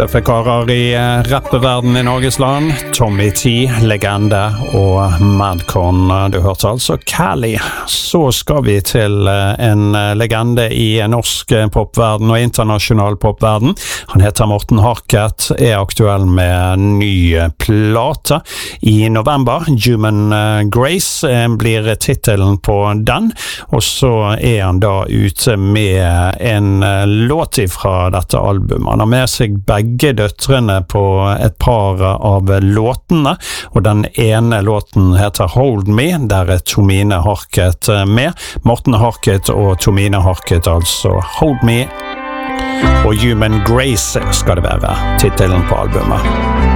tøffe karer i rappeverden i Norges land. Tommy T, legende, og Madcon. Du hørte altså Cali. Så skal vi til en legende i norsk popverden og internasjonal popverden. Han heter Morten Harket, er aktuell med ny plate i november. Human Grace blir titelen på den, og så er han da ute med en låt fra dette albumet. Han har med seg begge døtrene på et par av låtene, og den ene låten heter Hold Me, der er Tomine Harket med. Morten Harket og Tomine Harket, altså Hold Me, og Human Grace skal det være titelen på albumet.